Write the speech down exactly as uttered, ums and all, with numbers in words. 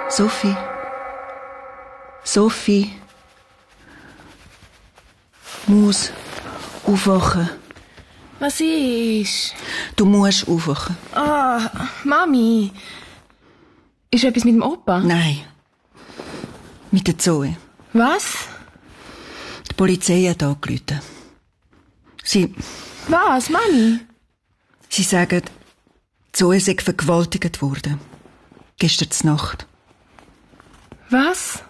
Sophie. Sophie. Muss aufwachen. Was ist? Du musst aufwachen. Ah, Mami. Ist etwas mit dem Opa? Nein. Mit der Zoe. Was? Die Polizei hat angerufen. Sie... Was, Mami? Sie sagen, Zoe sei vergewaltigt worden. Gestern Nacht. Was?